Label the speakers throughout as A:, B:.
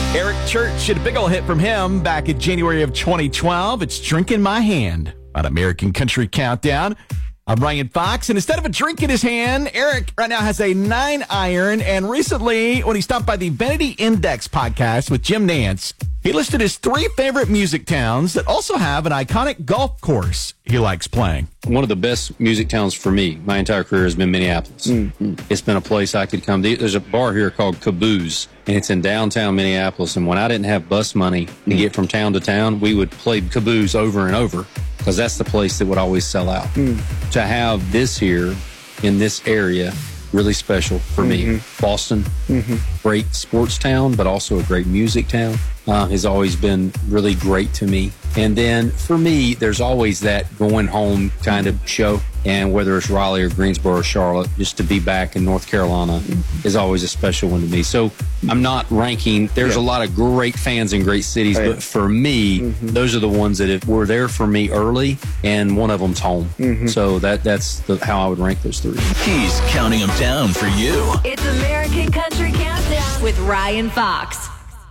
A: Eric Church had a big old hit from him back in January of 2012. It's Drink in My Hand on American Country Countdown. I'm Ryan Fox, and instead of a drink in his hand, Eric right now has a 9-iron, and recently, when he stopped by the Vanity Index podcast with Jim Nance, he listed his 3 favorite music towns that also have an iconic golf course he likes playing.
B: One of the best music towns for me, my entire career, has been Minneapolis. Mm-hmm. It's been a place I could come to. There's a bar here called Caboose, and it's in downtown Minneapolis. And when I didn't have bus money to get from town to town, we would play Caboose over and over because that's the place that would always sell out. To have this here in this area, really special for me. Boston, great sports town, but also a great music town. Has always been really great to me. And then for me, there's always that going home kind of show. And whether it's Raleigh or Greensboro or Charlotte, just to be back in North Carolina is always a special one to me. So I'm not ranking. There's a lot of great fans in great cities, but for me, those are the ones that were there for me early, and one of them's home. So that's how I would rank those 3.
C: He's counting them down for you.
D: It's American Country Countdown with Ryan Fox.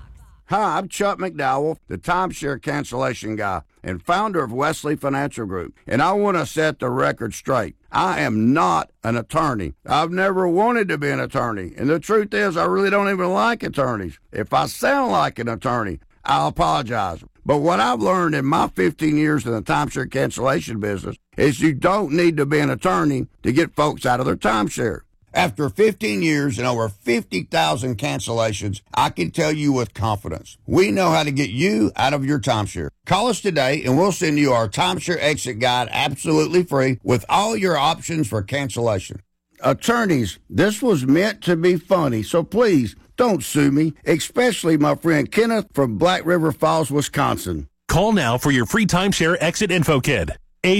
E: Hi, I'm Chuck McDowell, the timeshare cancellation guy and founder of Wesley Financial Group, and I want to set the record straight. I am not an attorney. I've never wanted to be an attorney, and the truth is I really don't even like attorneys. If I sound like an attorney, I'll apologize. But what I've learned in my 15 years in the timeshare cancellation business is you don't need to be an attorney to get folks out of their timeshare. After 15 years and over 50,000 cancellations, I can tell you with confidence, we know how to get you out of your timeshare. Call us today and we'll send you our timeshare exit guide absolutely free with all your options for cancellation. Attorneys, this was meant to be funny, so please don't sue me, especially my friend Kenneth from Black River Falls, Wisconsin.
F: Call now for your free timeshare exit info kit.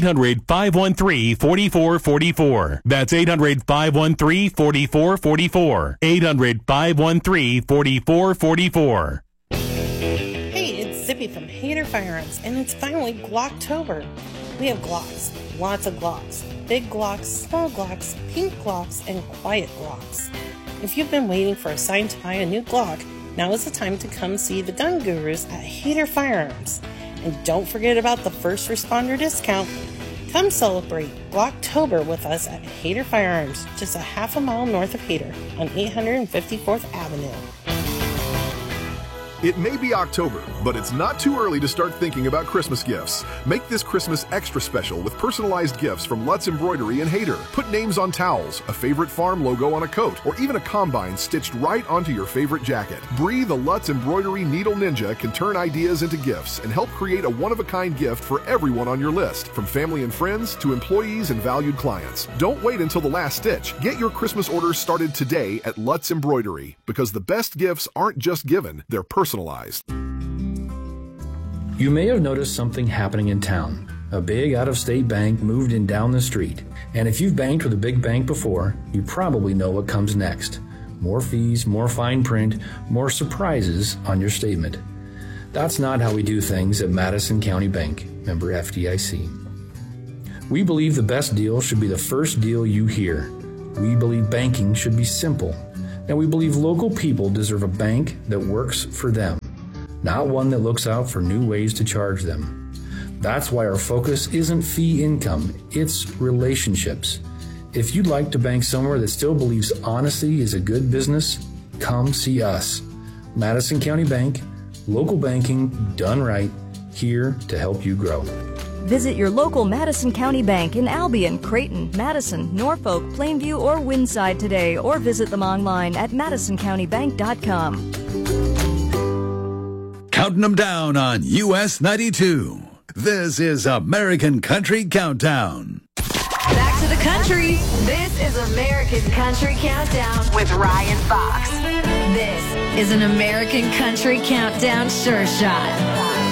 F: 800-513-4444. That's 800-513-4444. 800-513-4444.
G: Hey, it's Zippy from Hader Firearms, and it's finally Glocktober. We have Glocks, lots of Glocks, big Glocks, small Glocks, pink Glocks, and quiet Glocks. If you've been waiting for a sign to buy a new Glock, now is the time to come see the gun gurus at Hader Firearms. And don't forget about the first responder discount. Come celebrate Glocktober with us at Hader Firearms, just a half a mile north of Hader on 854th Avenue.
H: It may be October, but it's not too early to start thinking about Christmas gifts. Make this Christmas extra special with personalized gifts from Lutz Embroidery and Hader. Put names on towels, a favorite farm logo on a coat, or even a combine stitched right onto your favorite jacket. Bree, the Lutz Embroidery Needle Ninja, can turn ideas into gifts and help create a one-of-a-kind gift for everyone on your list, from family and friends to employees and valued clients. Don't wait until the last stitch. Get your Christmas orders started today at Lutz Embroidery, because the best gifts aren't just given, they're personalized.
I: You may have noticed something happening in town. A big out-of-state bank moved in down the street. And if you've banked with a big bank before, you probably know what comes next. More fees, more fine print, more surprises on your statement. That's not how we do things at Madison County Bank, member FDIC. We believe the best deal should be the first deal you hear. We believe banking should be simple. And we believe local people deserve a bank that works for them, not one that looks out for new ways to charge them. That's why our focus isn't fee income, it's relationships. If you'd like to bank somewhere that still believes honesty is a good business, come see us. Madison County Bank, local banking done right, here to help you grow.
J: Visit your local Madison County Bank in Albion, Creighton, Madison, Norfolk, Plainview, or Windside today, or visit them online at madisoncountybank.com.
C: Counting them down on US 92. This is American Country Countdown.
D: Back to the country. This is American Country Countdown with Ryan Fox. This is an American Country Countdown sure shot.